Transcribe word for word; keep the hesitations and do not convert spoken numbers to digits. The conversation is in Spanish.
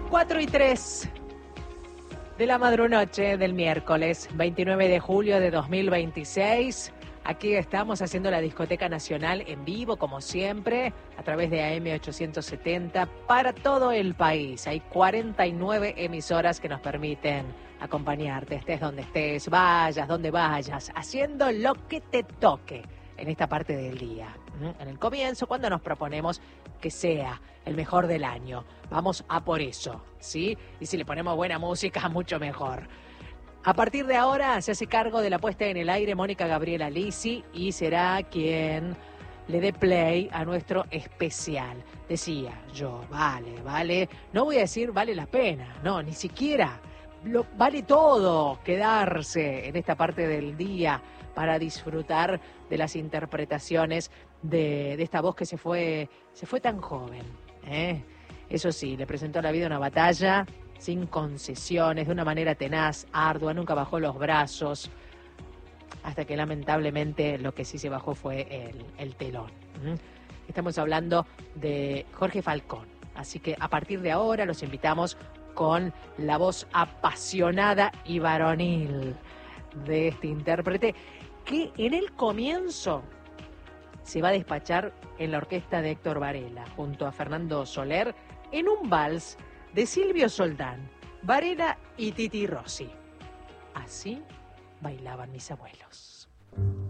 cuatro y tres de la madrunoche del miércoles veintinueve de julio de dos mil veintiséis. Aquí estamos haciendo la Discoteca Nacional en vivo, como siempre, a través de A M ochocientos setenta para todo el país. Hay cuarenta y nueve emisoras que nos permiten acompañarte, estés donde estés, vayas donde vayas, haciendo lo que te toque en esta parte del día. En el comienzo, cuando nos proponemos que sea el mejor del año, vamos a por eso, ¿sí? Y si le ponemos buena música, mucho mejor. A partir de ahora se hace cargo de la puesta en el aire Mónica Gabriela Lisi y será quien le dé play a nuestro especial. Decía yo, vale, vale, no voy a decir vale la pena, no, ni siquiera, lo, vale todo quedarse en esta parte del día para disfrutar de las interpretaciones de, de esta voz que se fue, se fue tan joven, ¿eh? Eso sí, le presentó a la vida una batalla sin concesiones, de una manera tenaz, ardua, nunca bajó los brazos, hasta que lamentablemente lo que sí se bajó fue el, el telón. ¿Mm? Estamos hablando de Jorge Falcón, así que a partir de ahora los invitamos con la voz apasionada y varonil de este intérprete, que en el comienzo se va a despachar en la orquesta de Héctor Varela, junto a Fernando Soler, en un vals de Silvio Soldán, Varela y Titi Rossi. Así bailaban mis abuelos.